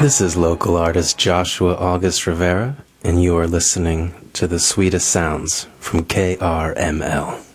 This is local artist Joshua August Rivera, and you are listening to the sweetest sounds from KRML.